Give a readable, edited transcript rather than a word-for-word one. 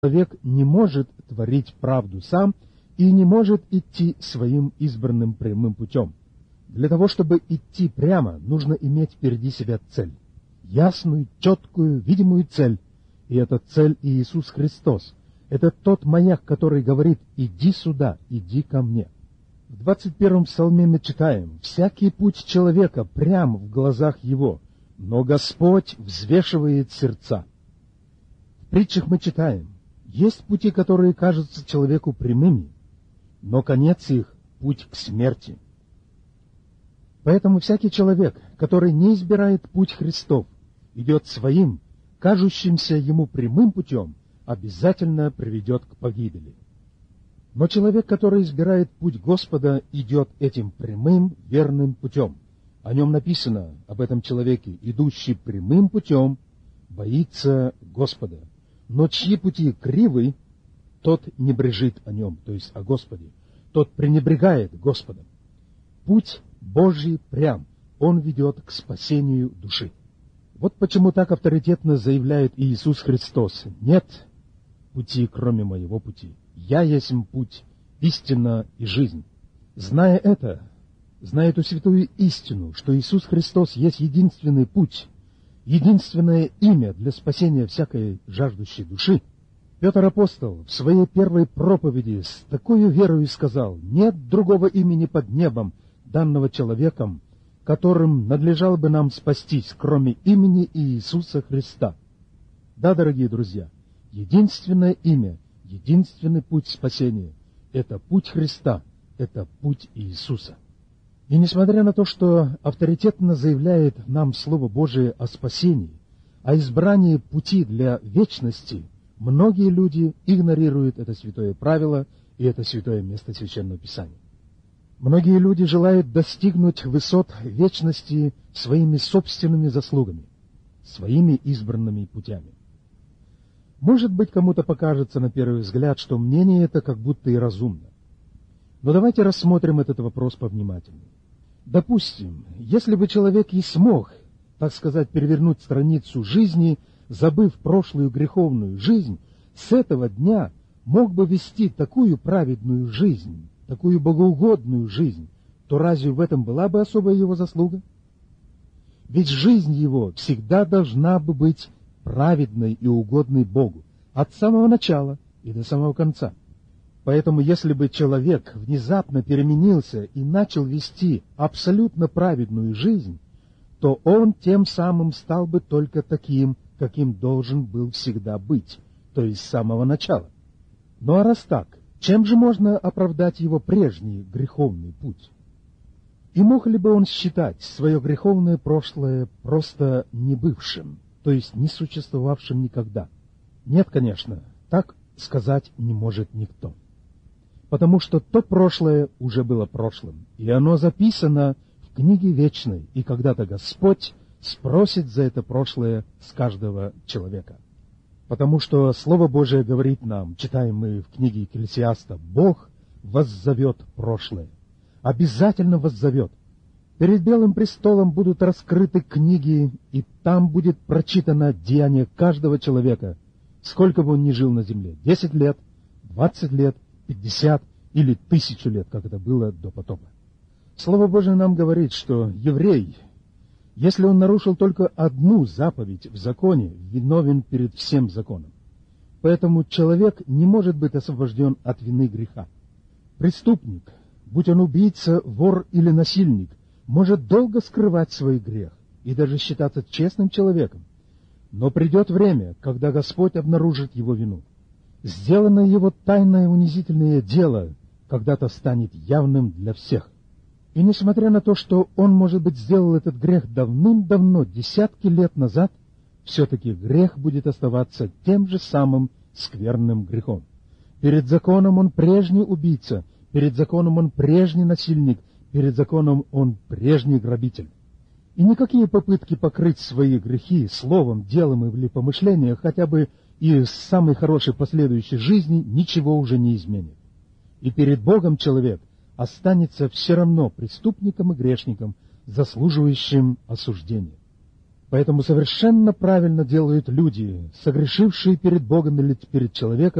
Человек не может творить правду сам и не может идти своим избранным прямым путем. Для того, чтобы идти прямо, нужно иметь впереди себя цель. Ясную, четкую, видимую цель. И эта цель Иисус Христос. Это тот маяк, который говорит: «Иди сюда, иди ко мне». В 21-м псалме мы читаем: «Всякий путь человека прям в глазах его, но Господь взвешивает сердца». В притчах мы читаем: «Есть пути, которые кажутся человеку прямыми, но конец их — путь к смерти». Поэтому всякий человек, который не избирает путь Христов, идет своим, кажущимся ему прямым путем, обязательно приведет к погибели. Но человек, который избирает путь Господа, идет этим прямым, верным путем. О нем написано, об этом человеке: «Идущий прямым путем боится Господа». Но чьи пути кривы, тот не брежит о нем, то есть о Господе. Тот пренебрегает Господом. Путь Божий прям, он ведет к спасению души. Вот почему так авторитетно заявляет Иисус Христос: «Нет пути, кроме моего пути. Я есть путь, истина и жизнь». Зная это, зная эту святую истину, что Иисус Христос есть единственный путь, единственное имя для спасения всякой жаждущей души, Петр Апостол в своей первой проповеди с такой верою сказал: «Нет другого имени под небом, данного человеком, которым надлежало бы нам спастись, кроме имени Иисуса Христа». Да, дорогие друзья, единственное имя, единственный путь спасения — это путь Христа, это путь Иисуса. И несмотря на то, что авторитетно заявляет нам Слово Божие о спасении, о избрании пути для вечности, многие люди игнорируют это святое правило и это святое место Священного Писания. Многие люди желают достигнуть высот вечности своими собственными заслугами, своими избранными путями. Может быть, кому-то покажется на первый взгляд, что мнение это как будто и разумно. Но давайте рассмотрим этот вопрос повнимательнее. Допустим, если бы человек и смог, так сказать, перевернуть страницу жизни, забыв прошлую греховную жизнь, с этого дня мог бы вести такую праведную жизнь, такую богоугодную жизнь, то разве в этом была бы особая его заслуга? Ведь жизнь его всегда должна бы быть праведной и угодной Богу, от самого начала и до самого конца. Поэтому, если бы человек внезапно переменился и начал вести абсолютно праведную жизнь, то он тем самым стал бы только таким, каким должен был всегда быть, то есть с самого начала. Ну а раз так, чем же можно оправдать его прежний греховный путь? И мог ли бы он считать свое греховное прошлое просто небывшим, то есть не существовавшим никогда? Нет, конечно, так сказать не может никто. Потому что то прошлое уже было прошлым, и оно записано в книге вечной, и когда-то Господь спросит за это прошлое с каждого человека. Потому что Слово Божие говорит нам, читаем мы в книге Екклесиаста: «Бог воззовет прошлое». Обязательно воззовет. Перед Белым престолом будут раскрыты книги, и там будет прочитано деяние каждого человека, сколько бы он ни жил на земле: 10 лет, 20 лет, 50 или 1000 лет, как это было до потопа. Слово Божие нам говорит, что еврей, если он нарушил только одну заповедь в законе, виновен перед всем законом. Поэтому человек не может быть освобожден от вины греха. Преступник, будь он убийца, вор или насильник, может долго скрывать свой грех и даже считаться честным человеком. Но придет время, когда Господь обнаружит его вину. Сделанное его тайное унизительное дело когда-то станет явным для всех. И несмотря на то, что он, может быть, сделал этот грех давным-давно, десятки лет назад, все-таки грех будет оставаться тем же самым скверным грехом. Перед законом он прежний убийца, перед законом он прежний насильник, перед законом он прежний грабитель. И никакие попытки покрыть свои грехи словом, делом или помышлением, хотя бы и с самой хорошей последующей жизни, ничего уже не изменит. И перед Богом человек останется все равно преступником и грешником, заслуживающим осуждения. Поэтому совершенно правильно делают люди, согрешившие перед Богом или перед человеком,